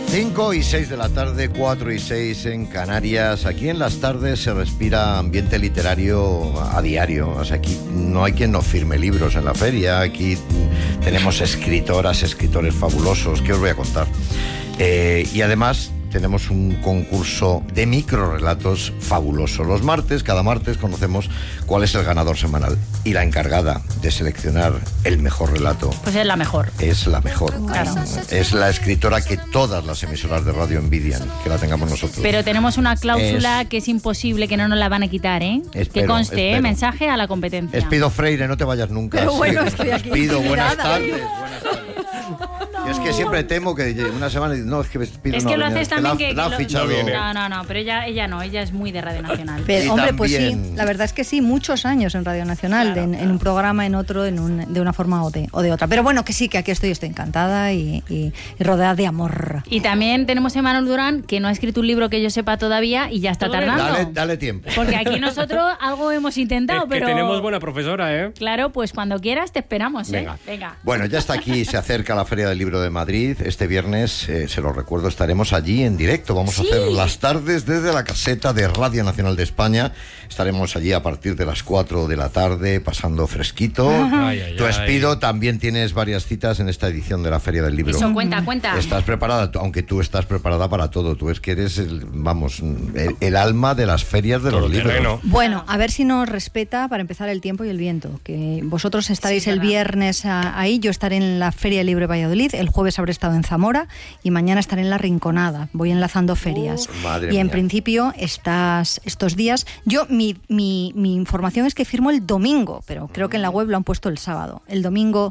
5 y 6 de la tarde, 4 y 6 en Canarias. Aquí en las tardes se respira ambiente literario a diario. O sea, aquí no hay quien no firme libros en la feria. Aquí tenemos escritoras, escritores fabulosos. ¿Qué os voy a contar? Y además tenemos un concurso de microrelatos fabuloso. Los martes, cada martes, conocemos cuál es el ganador semanal. Y la encargada de seleccionar el mejor relato... Pues es la mejor. Es la mejor. Claro. Es la escritora que todas las emisoras de radio envidian que la tengamos nosotros. Pero tenemos una cláusula que es imposible, que no nos la van a quitar, ¿eh? Que conste, mensaje a la competencia. Espido Freire, no te vayas nunca. Pero bueno, estoy aquí. Espido, buenas tardes. Buenas tardes. Y es que siempre temo que una semana no, es que Espido es no que lo venía, haces también que... La ha fichado. No, pero ella no, ella es muy de Radio Nacional. Pero, hombre, también... pues sí, la verdad es que sí, muchos años en Radio Nacional, claro, en un programa, en otro, de una forma o de otra. Pero bueno, que sí, que aquí estoy encantada y rodeada de amor. Y también tenemos a Manuel Durán, que no ha escrito un libro que yo sepa todavía y ya está tardando. Dale tiempo. Porque aquí nosotros algo hemos intentado, que pero... tenemos buena profesora, ¿eh? Claro, pues cuando quieras te esperamos, ¿eh? Venga. Bueno, ya está aquí, se acerca la Feria del Libro de Madrid. Este viernes, se lo recuerdo, estaremos allí en directo. Vamos a hacer las tardes desde la caseta de Radio Nacional de España. Estaremos allí a partir de las 4 de la tarde, pasando fresquito. Tú, Espido, también tienes varias citas en esta edición de la Feria del Libro. Eso, cuenta. Estás preparada, aunque tú estás preparada para todo. Tú es que eres, el alma de las ferias de los libros. Bueno, a ver si nos respeta para empezar el tiempo y el viento. Que vosotros estaréis el viernes ahí, yo estaré en la Feria del Libro de Valladolid, el jueves habré estado en Zamora y mañana estaré en La Rinconada. Voy enlazando ferias. Y en principio, estos días, mi información es que firmo el domingo, pero creo que en la web lo han puesto el sábado. El domingo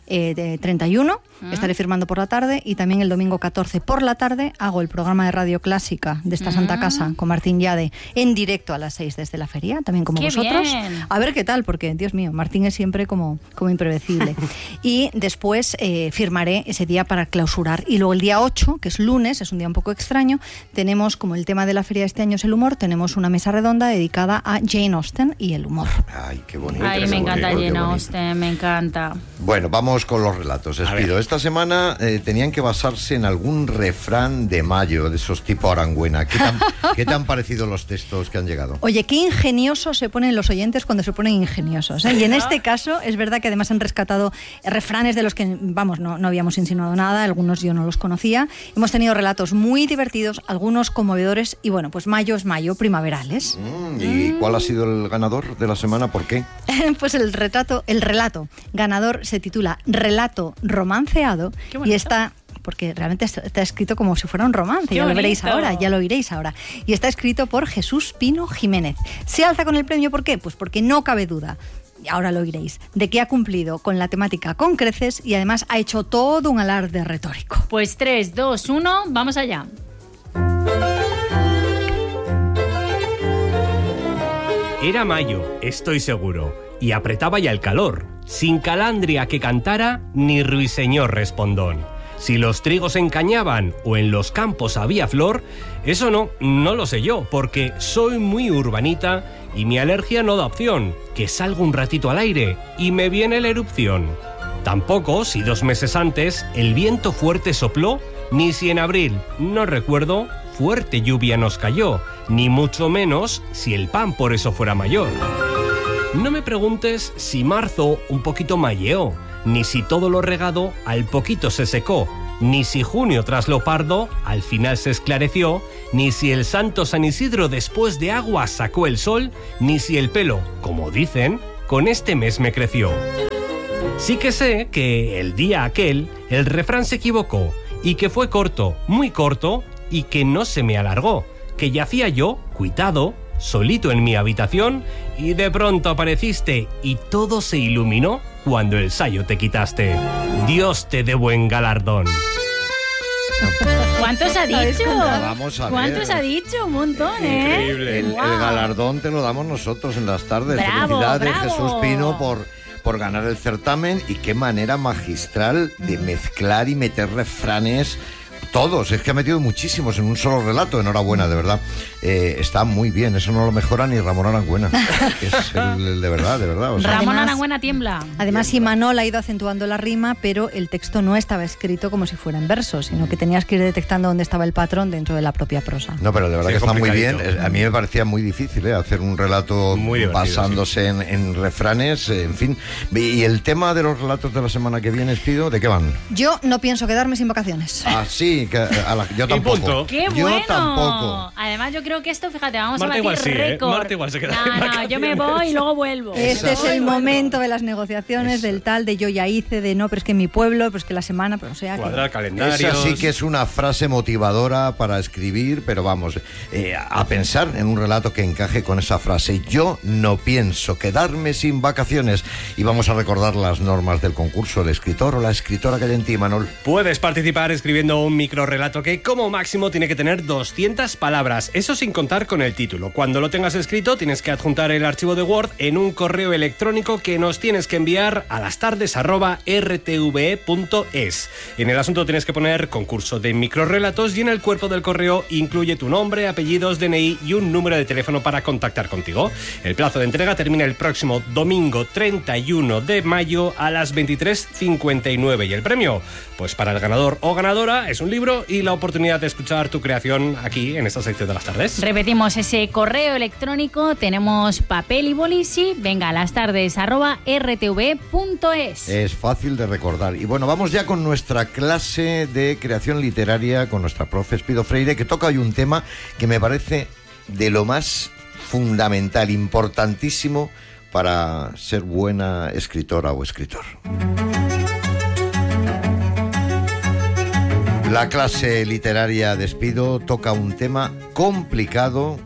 31 estaré firmando por la tarde y también el domingo 14 por la tarde hago el programa de Radio Clásica de esta Santa Casa con Martín Llade en directo a las 6 desde la feria, también como vosotros. Bien. A ver qué tal, porque Dios mío, Martín es siempre como impredecible. Y después firmaré ese día para clausurar. Y luego el día 8, que es lunes, es un día un poco extraño, tenemos, como el tema de la feria de este año es el humor, tenemos una mesa redonda dedicada a Jane Austen y el humor. Ay, qué bonito. Ay, me encanta Jane Austen, me encanta. Bueno, vamos con los relatos, Espido. Esta semana tenían que basarse en algún refrán de mayo, de esos tipo Arangüena. ¿Qué te han parecido los textos que han llegado? Oye, qué ingeniosos se ponen los oyentes cuando se ponen ingeniosos, ¿eh? Y en este caso es verdad que además han rescatado refranes de los que, vamos, no habíamos insinuado nada, algunos yo no los conocía. Hemos tenido relatos muy divertidos, algunos conmovedores y bueno, pues mayo es mayo, primaverales. ¿Y cuál ha sido el ganador de la semana? ¿Por qué? Pues el relato ganador se titula Relato romanceado y está... porque realmente está escrito como si fuera un romance, ya lo veréis ahora, ya lo oiréis ahora. Y está escrito por Jesús Pino Jiménez. ¿Se alza con el premio por qué? Pues porque no cabe duda, y ahora lo oiréis, de que ha cumplido con la temática con creces y además ha hecho todo un alarde retórico. Pues 3, 2, 1, vamos allá. Era mayo, estoy seguro, y apretaba ya el calor, sin calandria que cantara, ni ruiseñor respondón. Si los trigos encañaban o en los campos había flor, eso no lo sé yo, porque soy muy urbanita y mi alergia no da opción, que salgo un ratito al aire y me viene la erupción. Tampoco si 2 meses antes el viento fuerte sopló, ni si en abril, no recuerdo, fuerte lluvia nos cayó, ni mucho menos si el pan por eso fuera mayor. No me preguntes si marzo un poquito malleó, ni si todo lo regado al poquito se secó, ni si junio tras lo pardo al final se esclareció, ni si el santo San Isidro después de agua sacó el sol, ni si el pelo, como dicen, con este mes me creció. Sí que sé que el día aquel el refrán se equivocó y que fue corto, muy corto, y que no se me alargó, que yacía yo, cuitado, solito en mi habitación, y de pronto apareciste y todo se iluminó cuando el sayo te quitaste. Dios te dé buen galardón. ¿Cuántos ha dicho? Vamos a ver. ¿Cuántos ha dicho? Un montón, ¿eh? Increíble. El galardón te lo damos nosotros en las tardes. Bravo, Felicidades, bravo. Jesús Pino, por ganar el certamen, y qué manera magistral de mezclar y meter refranes Todos, es que ha metido muchísimos en un solo relato. Enhorabuena, de verdad. Está muy bien, eso no lo mejora ni Ramón Arangüena, que es el de verdad, de verdad. O sea. Ramón Arangüena tiembla. Además, Imanol ha ido acentuando la rima, pero el texto no estaba escrito como si fuera en verso, sino que tenías que ir detectando dónde estaba el patrón dentro de la propia prosa. No, pero de verdad que está muy bien. A mí me parecía muy difícil hacer un relato basándose en refranes, en fin. ¿Y el tema de los relatos de la semana que viene, Espido, de qué van? Yo no pienso quedarme sin vacaciones. Ah, sí, yo tampoco. ¡Qué bueno! Yo tampoco. Además, yo creo que esto, fíjate, vamos Marta a batir récord. Marta igual se queda. No, yo me voy y luego vuelvo. Este es el momento de las negociaciones, del tal, de yo ya hice, de no, pero es que en mi pueblo, pero es que la semana, pero o sea... Cuadrar calendarios. Esa sí que es una frase motivadora para escribir, pero vamos, a pensar en un relato que encaje con esa frase. Yo no pienso quedarme sin vacaciones. Y vamos a recordar las normas del concurso. El escritor o la escritora que hay en ti, Manol. Puedes participar escribiendo un microrrelato que como máximo tiene que tener 200 palabras. Eso sin contar con el título. Cuando lo tengas escrito tienes que adjuntar el archivo de Word en un correo electrónico que nos tienes que enviar a lastardes@rtve.es. En el asunto tienes que poner concurso de microrrelatos y en el cuerpo del correo incluye tu nombre, apellidos, DNI y un número de teléfono para contactar contigo. El plazo de entrega termina el próximo domingo 31 de mayo a las 23:59 y el premio, pues para el ganador o ganadora, es un libro y la oportunidad de escuchar tu creación aquí en esta sección de las tardes. Repetimos ese correo electrónico, tenemos papel y boli, sí, venga, lastardes@rtv.es. Es fácil de recordar. Y bueno, vamos ya con nuestra clase de creación literaria con nuestra profe Espido Freire, que toca hoy un tema que me parece de lo más fundamental, importantísimo para ser buena escritora o escritor. La clase literaria de Espido toca un tema complicado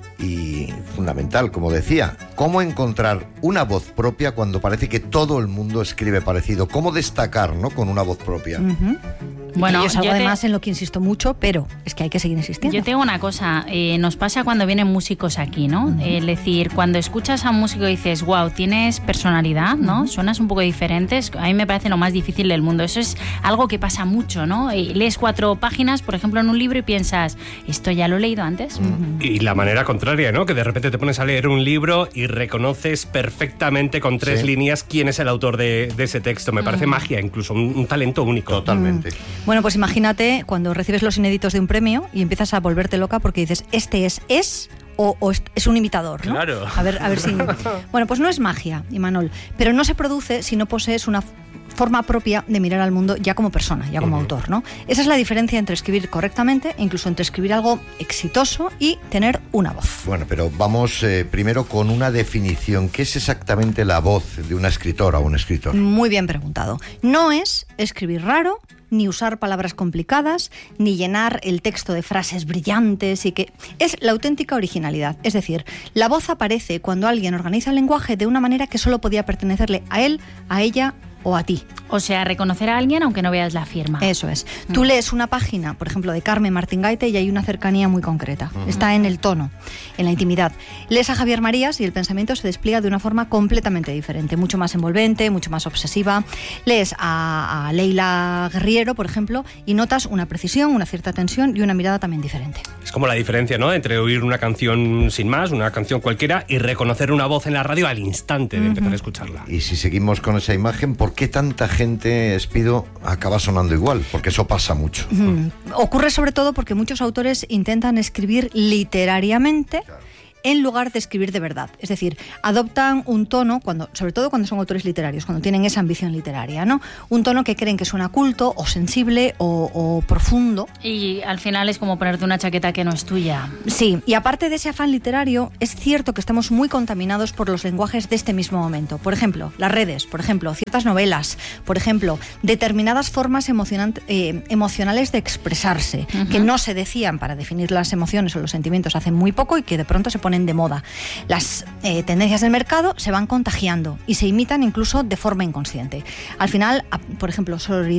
y fundamental, como decía. ¿Cómo encontrar una voz propia cuando parece que todo el mundo escribe parecido? ¿Cómo destacar, ¿no?, con una voz propia? Bueno, es algo además en lo que insisto mucho, pero es que hay que seguir insistiendo. Yo tengo una cosa, nos pasa cuando vienen músicos aquí, ¿no? Es decir, cuando escuchas a un músico y dices, wow, tienes personalidad, ¿no? Suenas un poco diferente, a mí me parece lo más difícil del mundo. Eso es algo que pasa mucho, ¿no? Lees 4 páginas, por ejemplo, en un libro y piensas, ¿esto ya lo he leído antes? Y la manera contraria, ¿no? Que de repente te pones a leer un libro y reconoces perfectamente con 3 líneas quién es el autor de ese texto. Me parece magia, incluso un talento único. Totalmente. Bueno, pues imagínate cuando recibes los inéditos de un premio y empiezas a volverte loca porque dices, este es o es un imitador, ¿no? Claro. A ver si... Bueno, pues no es magia, Imanol, pero no se produce si no posees una forma propia de mirar al mundo ya como persona, ya como autor, ¿no? Esa es la diferencia entre escribir correctamente e incluso entre escribir algo exitoso y tener una voz. Bueno, pero vamos primero con una definición. ¿Qué es exactamente la voz de una escritora o un escritor? Muy bien preguntado. No es escribir raro, ni usar palabras complicadas, ni llenar el texto de frases brillantes y que... Es la auténtica originalidad. Es decir, la voz aparece cuando alguien organiza el lenguaje de una manera que solo podía pertenecerle a él, a ella o a ti. O sea, reconocer a alguien aunque no veas la firma. Eso es. Tú lees una página, por ejemplo, de Carmen Martín Gaite y hay una cercanía muy concreta. Está en el tono, en la intimidad. Lees a Javier Marías y el pensamiento se despliega de una forma completamente diferente, mucho más envolvente, mucho más obsesiva. Lees a Leila Guerriero, por ejemplo, y notas una precisión, una cierta tensión y una mirada también diferente. Es como la diferencia, ¿no?, entre oír una canción sin más, una canción cualquiera, y reconocer una voz en la radio al instante de empezar a escucharla. Y si seguimos con esa imagen, ¿por qué tanta gente, Espido, acaba sonando igual? Porque eso pasa mucho. Ocurre sobre todo porque muchos autores intentan escribir literariamente, en lugar de escribir de verdad. Es decir, adoptan un tono, sobre todo cuando son autores literarios, cuando tienen esa ambición literaria, ¿no? Un tono que creen que suena culto o sensible o profundo. Y al final es como ponerte una chaqueta que no es tuya. Sí, y aparte de ese afán literario, es cierto que estamos muy contaminados por los lenguajes de este mismo momento. Por ejemplo, las redes, por ejemplo, ciertas novelas, por ejemplo, determinadas formas emocionales de expresarse, que no se decían para definir las emociones o los sentimientos hace muy poco y que de pronto se ponen de moda. Las tendencias del mercado se van contagiando y se imitan incluso de forma inconsciente. Al final, por ejemplo, sororidad,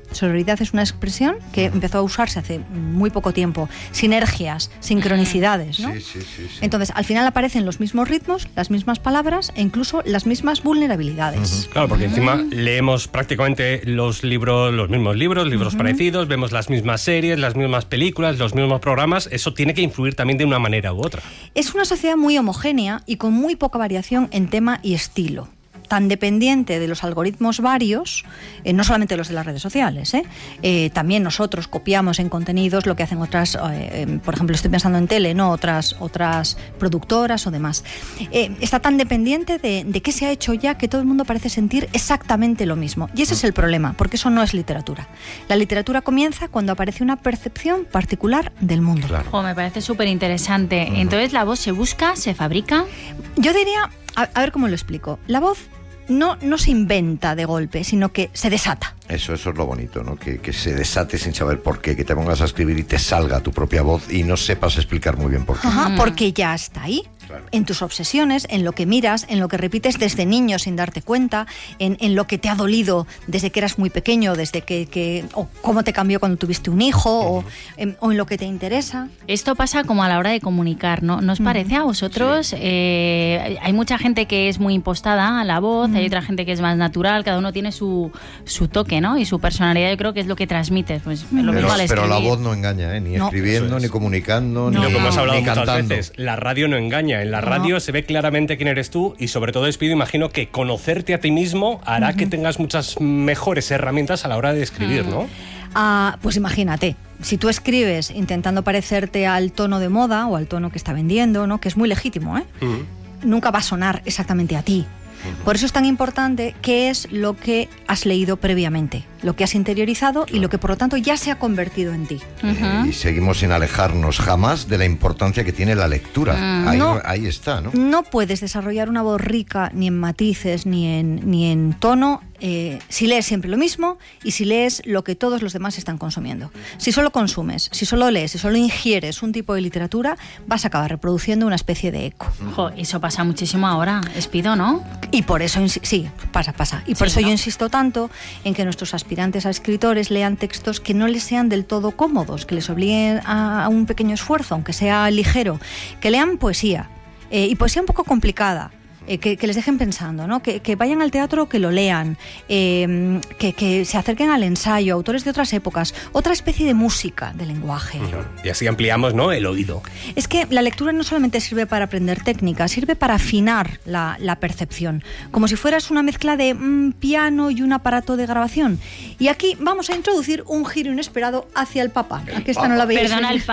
Sororidad es una expresión que empezó a usarse hace muy poco tiempo. Sinergias, sincronicidades, ¿no? Sí. Entonces, al final aparecen los mismos ritmos, las mismas palabras e incluso las mismas vulnerabilidades. Claro, porque encima leemos prácticamente los mismos libros parecidos, vemos las mismas series, las mismas películas, los mismos programas. Eso tiene que influir también de una manera u otra. Es una sociedad muy homogénea y con muy poca variación en tema y estilo. Tan dependiente de los algoritmos varios, no solamente los de las redes sociales, también nosotros copiamos en contenidos lo que hacen otras, por ejemplo, estoy pensando en tele, ¿no? otras productoras o demás. Está tan dependiente de qué se ha hecho ya que todo el mundo parece sentir exactamente lo mismo. Y ese es el problema, porque eso no es literatura. La literatura comienza cuando aparece una percepción particular del mundo. Claro. Me parece súper interesante. Entonces, ¿la voz se busca, se fabrica? Yo diría, a ver cómo lo explico. La voz no se inventa de golpe, sino que se desata. Eso es lo bonito, ¿no? Que se desate sin saber por qué, que te pongas a escribir y te salga tu propia voz y no sepas explicar muy bien por qué. Ajá, porque ya está ahí. Claro. En tus obsesiones, en lo que miras, en lo que repites desde niño sin darte cuenta, en lo que te ha dolido desde que eras muy pequeño, desde o cómo te cambió cuando tuviste un hijo, o en lo que te interesa. Esto pasa como a la hora de comunicar, ¿no? ¿Nos parece a vosotros? Sí. Hay mucha gente que es muy impostada a la voz, hay otra gente que es más natural, cada uno tiene su toque, ¿no? Y su personalidad, yo creo que es lo que transmites. Pues, pero la voz no engaña, ni escribiendo, ni comunicando, ni lo que hemos hablado muchas cantando. veces. La radio no engaña. En la radio se ve claramente quién eres tú y sobre todo, Espido, imagino que conocerte a ti mismo hará que tengas muchas mejores herramientas a la hora de escribir, ¿no? Pues imagínate, si tú escribes intentando parecerte al tono de moda o al tono que está vendiendo, ¿no? Que es muy legítimo, nunca va a sonar exactamente a ti. Por eso es tan importante qué es lo que has leído previamente, lo que has interiorizado y lo que por lo tanto ya se ha convertido en ti. Y seguimos sin alejarnos jamás de la importancia que tiene la lectura. Ahí está, ¿no? No puedes desarrollar una voz rica ni en matices ni en tono si lees siempre lo mismo y si lees lo que todos los demás están consumiendo. Si solo consumes, si solo lees, si solo ingieres un tipo de literatura, vas a acabar reproduciendo una especie de eco. Eso pasa muchísimo ahora, Espido, ¿no? Y por eso, sí, pasa. Y por eso yo insisto tanto en que nuestros aspirantes a escritores lean textos que no les sean del todo cómodos, que les obliguen a un pequeño esfuerzo, aunque sea ligero, que lean poesía, y poesía un poco complicada, que les dejen pensando, ¿no? Que vayan al teatro, que lo lean, que se acerquen al ensayo, autores de otras épocas, otra especie de música, de lenguaje. Y así ampliamos, ¿no?, el oído. Es que la lectura no solamente sirve para aprender técnica, sirve para afinar la percepción, como si fueras una mezcla de piano y un aparato de grabación. Y aquí vamos a introducir un giro inesperado hacia el Papa. Aquí esta no la veis. Perdona, el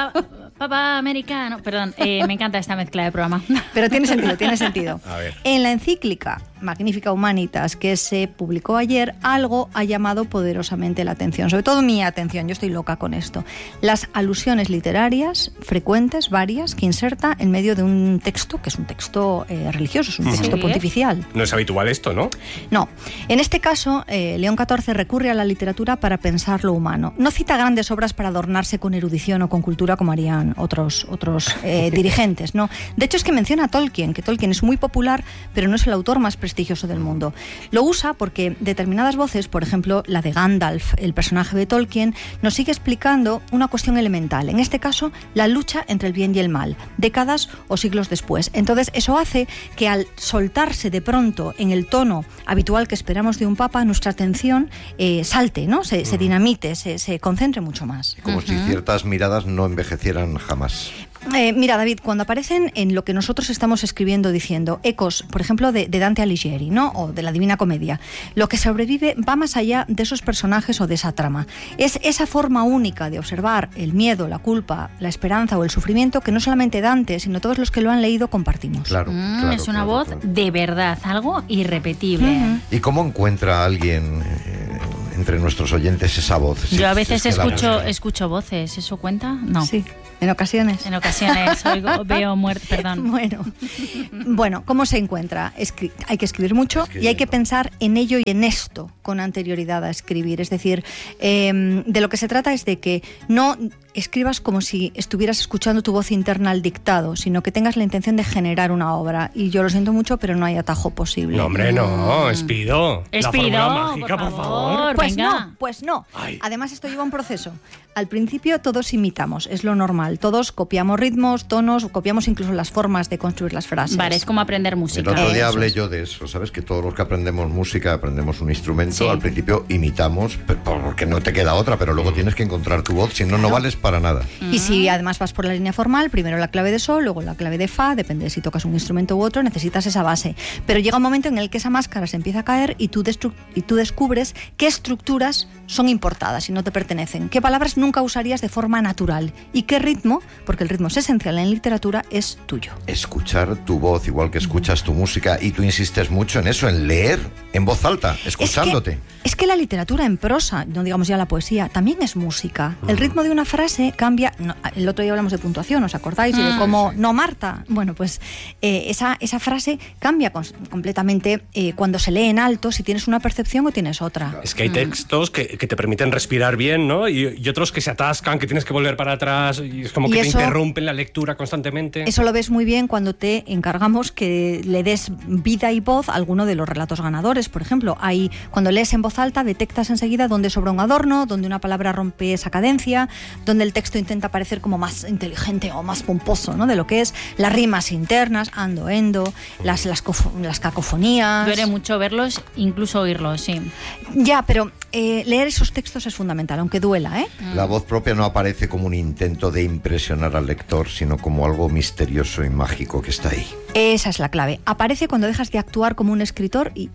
Papa americano. Perdón, me encanta esta mezcla de programa. Pero tiene sentido. A ver. En la encíclica Magnifica Humanitas, que se publicó ayer, algo ha llamado poderosamente la atención, sobre todo mi atención, yo estoy loca con esto. Las alusiones literarias frecuentes, varias, que inserta en medio de un texto, que es un texto religioso, es un texto pontificial. No es habitual esto, ¿no? No. En este caso, León XIV recurre a la literatura para pensar lo humano. No cita grandes obras para adornarse con erudición o con cultura como harían otros dirigentes, ¿no? De hecho, es que menciona a Tolkien, que Tolkien es muy popular, pero no es el autor más prestigioso del mundo. Lo usa porque determinadas voces, por ejemplo, la de Gandalf, el personaje de Tolkien, nos sigue explicando una cuestión elemental. En este caso, la lucha entre el bien y el mal, décadas o siglos después. Entonces, eso hace que al soltarse de pronto en el tono habitual que esperamos de un papa, nuestra atención salte, ¿no? Se dinamite, se concentre mucho más. Como si ciertas miradas no envejecieran jamás. Mira, David, cuando aparecen en lo que nosotros estamos escribiendo diciendo ecos, por ejemplo, de Dante Alighieri, ¿no?, o de la Divina Comedia, lo que sobrevive va más allá de esos personajes o de esa trama. Es esa forma única de observar el miedo, la culpa, la esperanza o el sufrimiento que no solamente Dante, sino todos los que lo han leído compartimos. Claro, es una voz de verdad, algo irrepetible. ¿Y cómo encuentra alguien entre nuestros oyentes esa voz? Yo a veces escucho voces, ¿eso cuenta? No. Sí. En ocasiones. En ocasiones veo muerte, perdón. Bueno, ¿cómo se encuentra? Hay que escribir mucho y hay que pensar en ello y en esto con anterioridad a escribir. Es decir, de lo que se trata es de que no escribas como si estuvieras escuchando tu voz interna al dictado, sino que tengas la intención de generar una obra. Y yo lo siento mucho, pero no hay atajo posible. No, hombre, no, Espido. Espido, la fórmula mágica, por favor. Pues no. Ay. Además, esto lleva un proceso. Al principio todos imitamos, es lo normal. Todos copiamos ritmos, tonos, copiamos incluso las formas de construir las frases. Vale, es como aprender música. El otro día Eso hablé es. yo de eso, ¿sabes? Que todos los que aprendemos música, aprendemos un instrumento, Sí. al principio imitamos, porque no te queda otra, pero luego tienes que encontrar tu voz, si no, no vales para nada. Y si además vas por la línea formal, primero la clave de sol, luego la clave de fa, depende de si tocas un instrumento u otro, necesitas esa base. Pero llega un momento en el que esa máscara se empieza a caer y tú descubres qué estructuras son importadas y no te pertenecen, qué palabras nunca usarías de forma natural y qué ritmo, porque el ritmo es esencial en literatura, es tuyo. Escuchar tu voz, igual que escuchas tu música, y tú insistes mucho en eso, en leer en voz alta, escuchándote. Es que la literatura en prosa, no digamos ya la poesía, también es música. El ritmo de una frase cambia. No, el otro día hablamos de puntuación, ¿os acordáis? Y de cómo, no, Marta. Bueno, pues esa frase cambia completamente cuando se lee en alto, si tienes una percepción o tienes otra. Es que hay textos que te permiten respirar bien, ¿no? Y otros que se atascan, que tienes que volver para atrás, y es como Y que eso- te interrumpen la lectura constantemente. Eso lo ves muy bien cuando te encargamos que le des vida y voz a alguno de los relatos ganadores. Por ejemplo, cuando lees en voz alta detectas enseguida dónde sobra un adorno, dónde una palabra rompe esa cadencia, dónde el texto intenta parecer como más inteligente o más pomposo, ¿no? De lo que es las rimas internas, ando, endo, las cacofonías. Duele mucho verlos, incluso oírlos, sí. Ya, pero leer esos textos es fundamental, aunque duela, ¿eh? La voz propia no aparece como un intento de impresionar al lector, sino como algo misterioso y mágico que está ahí. Esa es la clave. Aparece cuando dejas de actuar como un escritor y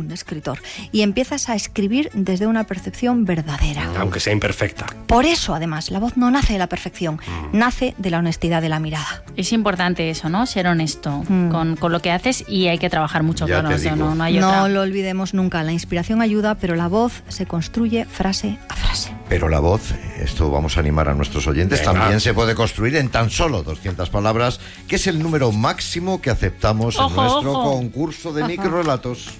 empiezas a escribir desde una percepción verdadera. Aunque sea imperfecta. Por eso, además, la voz no nace de la perfección, nace de la honestidad de la mirada. Es importante eso, ¿no? Ser honesto con lo que haces, y hay que trabajar mucho, Ya claro. te O sea, digo. no hay No otra. lo olvidemos nunca, la inspiración ayuda, pero la voz se construye frase a frase. Pero la voz, esto vamos a animar a nuestros oyentes, Venga. también se puede construir en tan solo 200 palabras, que es el número máximo que aceptamos en Ojo, nuestro ojo. concurso de microrelatos.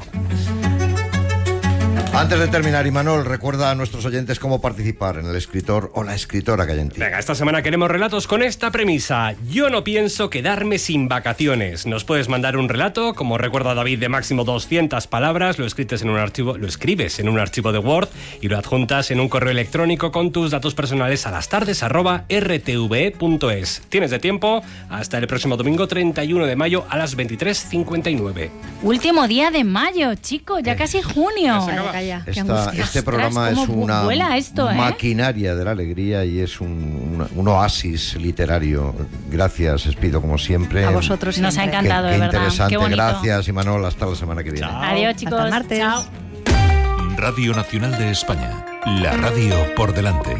Antes de terminar, Imanol, recuerda a nuestros oyentes cómo participar en el escritor o la escritora que hay en ti. Venga, esta semana queremos relatos con esta premisa. Yo no pienso quedarme sin vacaciones. Nos puedes mandar un relato, como recuerda David, de máximo 200 palabras. Lo escribes en un archivo de Word y lo adjuntas en un correo electrónico con tus datos personales a lastardes@rtve.es. Tienes de tiempo hasta el próximo domingo 31 de mayo a las 23:59. Último día de mayo, chicos, ya casi junio. se acaba. Calla, qué angustia. Este programa Ostras, es cómo una vuela esto, ¿eh? maquinaria de la alegría y es un oasis literario. Gracias, Espido, como siempre. A vosotros Nos ha siempre. encantado, Qué de verdad. interesante. Qué bonito. Gracias, Imanol. Hasta la semana que viene. Chao. Adiós, chicos. Hasta el martes. Chao. Radio Nacional de España. La radio por delante.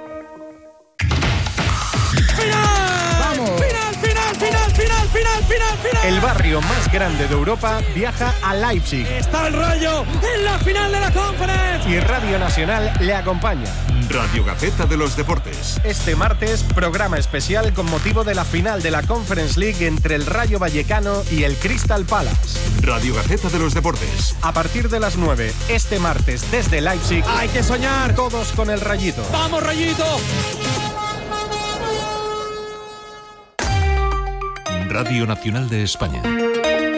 El barrio más grande de Europa viaja a Leipzig. Está el Rayo en la final de la Conference. Y Radio Nacional le acompaña. Radio Gaceta de los Deportes. Este martes, programa especial con motivo de la final de la Conference League entre el Rayo Vallecano y el Crystal Palace. Radio Gaceta de los Deportes. A partir de las 9, este martes desde Leipzig. Hay que soñar todos con el Rayito. ¡Vamos, Rayito! Radio Nacional de España.